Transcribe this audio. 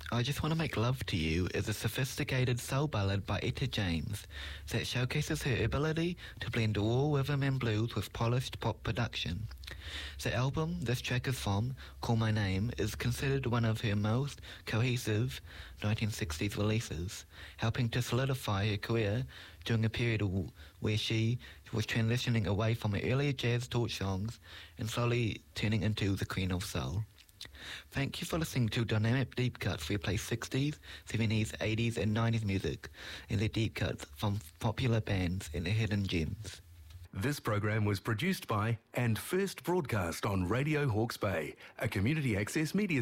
I Just Want to Make Love to You is a sophisticated soul ballad by Etta James that showcases her ability to blend raw rhythm and blues with polished pop production. The album this track is from, Call My Name, is considered one of her most cohesive 1960s releases, helping to solidify her career during a period where she was transitioning away from her earlier jazz torch songs and slowly turning into the queen of soul. Thank you for listening to Dynamic Deep Cuts, where we play 60s, 70s, 80s and 90s music and the deep cuts from popular bands and the hidden gems. This program was produced by and first broadcast on Radio Hawke's Bay, a community access media